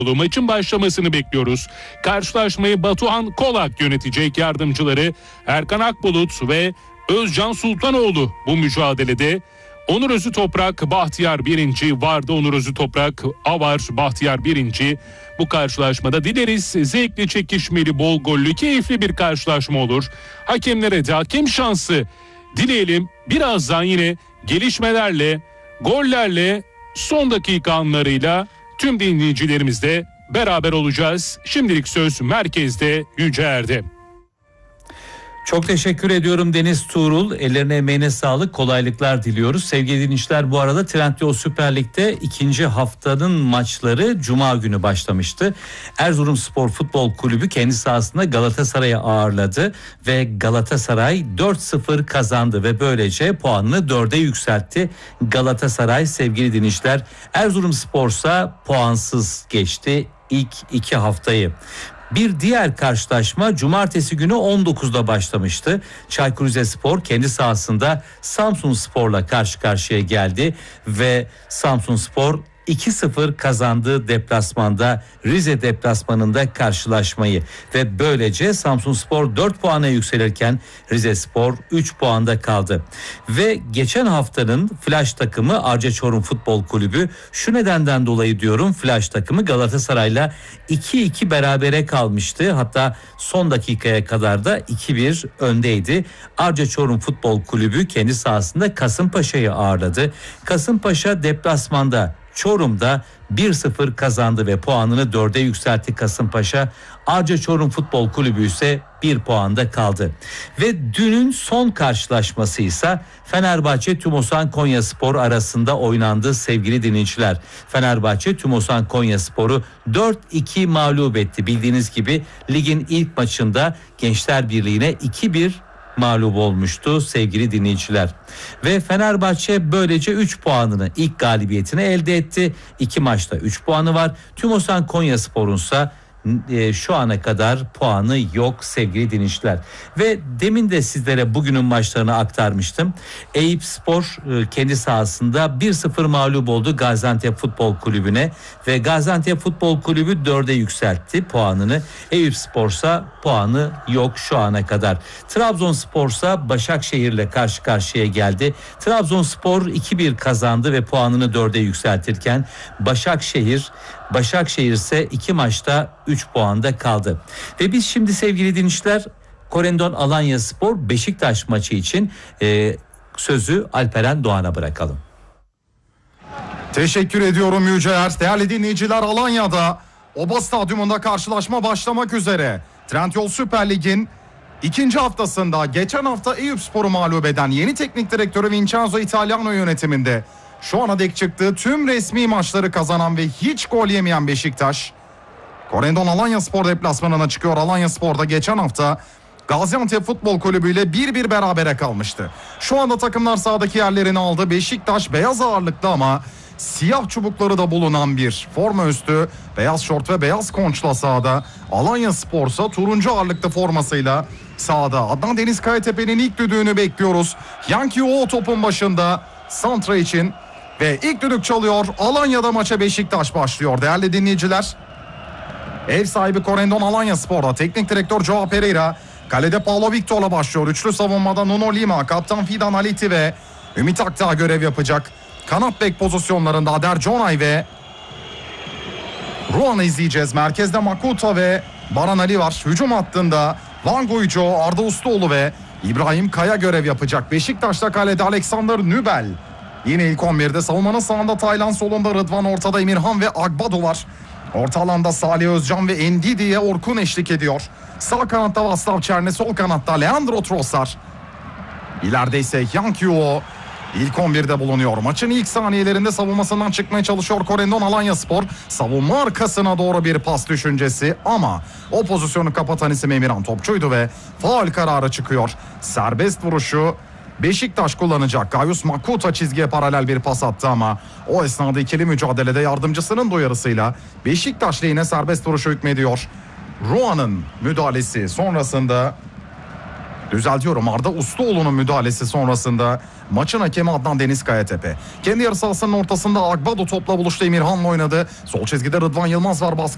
Maçın başlamasını bekliyoruz. Karşılaşmayı Batuhan Kolak yönetecek, yardımcıları Erkan Akbulut ve Özcan Sultanoğlu bu mücadelede. Onur Özü Toprak, Bahtiyar Birinci vardı. Onur Özü Toprak, Avar, Bahtiyar Birinci. Bu karşılaşmada dileriz zevkli, çekişmeli, bol gollü, keyifli bir karşılaşma olur. Hakemlere de hakem şansı dileyelim. Birazdan yine gelişmelerle, gollerle, son dakika anlarıyla tüm dinleyicilerimizle beraber olacağız. Şimdilik söz merkezde Yüce Er'de. Çok teşekkür ediyorum Deniz Tuğrul. Ellerine emeğine sağlık, kolaylıklar diliyoruz. Sevgili dinleyiciler, bu arada Trendyol Süper Lig'de ikinci haftanın maçları Cuma günü başlamıştı. Erzurumspor Futbol Kulübü kendi sahasında Galatasaray'ı ağırladı ve Galatasaray 4-0 kazandı ve böylece puanını 4'e yükseltti. Galatasaray, sevgili dinleyiciler, Erzurumspor'sa puansız geçti ilk iki haftayı. Bir diğer karşılaşma cumartesi günü 19'da başlamıştı. Çaykur Rizespor kendi sahasında Samsunspor'la karşı karşıya geldi ve Samsunspor 2-0 kazandı deplasmanda, Rize deplasmanında karşılaşmayı ve böylece Samsunspor 4 puana yükselirken Rizespor 3 puanda kaldı. Ve geçen haftanın flash takımı Arca Çorum Futbol Kulübü, şu nedenden dolayı diyorum, flash takımı Galatasaray'la 2-2 berabere kalmıştı. Hatta son dakikaya kadar da 2-1 öndeydi. Arca Çorum Futbol Kulübü kendi sahasında Kasımpaşa'yı ağırladı. Kasımpaşa deplasmanda Çorum'da 1-0 kazandı ve puanını 4'e yükseltti Kasımpaşa. Arca Çorum Futbol Kulübü ise 1 puanda kaldı. Ve dünün son karşılaşması ise Fenerbahçe Tümosan Konyaspor arasında oynandı sevgili dinleyiciler. Fenerbahçe Tümosan Konyaspor'u 4-2 mağlup etti. Bildiğiniz gibi ligin ilk maçında Gençler Birliği'ne 2-1 mağlup olmuştu sevgili dinleyiciler. Ve Fenerbahçe böylece 3 puanını, ilk galibiyetini elde etti. 2 maçta 3 puanı var. Tümosan Konyaspor'un ise şu ana kadar puanı yok sevgili dinleyiciler. Ve demin de sizlere bugünün maçlarını aktarmıştım. Eyüpspor kendi sahasında 1-0 mağlup oldu Gaziantep Futbol Kulübü'ne ve Gaziantep Futbol Kulübü 4'e yükseltti puanını. Eyüpspor'sa puanı yok şu ana kadar. Trabzonspor'sa Başakşehir'le karşı karşıya geldi. Trabzonspor 2-1 kazandı ve puanını 4'e yükseltirken Başakşehir ise 2 maçta 3 puanda kaldı. Ve biz şimdi sevgili dinleyiciler Korendon Alanyaspor Beşiktaş maçı için sözü Alperen Doğan'a bırakalım. Teşekkür ediyorum Yüce Er. Değerli dinleyiciler, Alanya'da Oba Stadyumunda karşılaşma başlamak üzere. Trendyol Süper Lig'in ikinci haftasında geçen hafta Eyüpspor'u mağlup eden yeni teknik direktörü Vincenzo Italiano yönetiminde şu ana dek çıktığı tüm resmi maçları kazanan ve hiç gol yemeyen Beşiktaş, Korendon Alanyaspor deplasmanına çıkıyor. Alanyaspor'da geçen hafta Gaziantep Futbol Kulübü ile 1-1 berabere kalmıştı. Şu anda takımlar sahadaki yerlerini aldı. Beşiktaş beyaz ağırlıklı ama siyah çubukları da bulunan bir forma üstü, beyaz şort ve beyaz konçla sahada. Alanyaspor ise turuncu ağırlıklı formasıyla sahada. Adnan Deniz Kayatepe'nin ilk düdüğünü bekliyoruz. Yankee o topun başında santra için ve ilk düdük çalıyor. Alanya'da maça Beşiktaş başlıyor değerli dinleyiciler. Ev sahibi Korendon Alanyaspor'da teknik direktör Joao Pereira, kalede Paulo Victor'la başlıyor. Üçlü savunmada Nuno Lima, kaptan Fidan Aliti ve Ümit Akdağ görev yapacak. Kanat bek pozisyonlarında Ader Conay ve Ruan'ı izleyeceğiz. Merkezde Makuta ve Baran Ali var. Hücum hattında Van Guijo, Arda Usluoğlu ve İbrahim Kaya görev yapacak. Beşiktaş'ta kalede Alexander Nübel. Yine ilk 11'de savunmanın sağında Taylan, solunda Rıdvan, ortada Emirhan ve Agbado var. Orta alanda Salih Özcan ve Ndidi'ye Orkun eşlik ediyor. Sağ kanatta Vaslav Çerne, sol kanatta Leandro Trossard. İleride ise Yankee ilk 11'de bulunuyor. Maçın ilk saniyelerinde savunmasından çıkmaya çalışıyor Korendon Alanyaspor. Savunma arkasına doğru bir pas düşüncesi ama o pozisyonu kapatan isim Emirhan Topçu'ydu ve faul kararı çıkıyor. Serbest vuruşu Beşiktaş kullanacak. Gayus Makuta çizgiye paralel bir pas attı ama o esnada ikili mücadelede yardımcısının uyarısıyla Beşiktaş lehine serbest vuruşu hükmediyor. Ruan'ın müdahalesi sonrasında, düzeltiyorum, Arda Usluoğlu'nun müdahalesi sonrasında maçın hakemi Adnan Deniz Kayatepe. Kendi yarı sahasının ortasında Agbado topla buluştu, Emirhan'la oynadı. Sol çizgide Rıdvan Yılmaz var baskı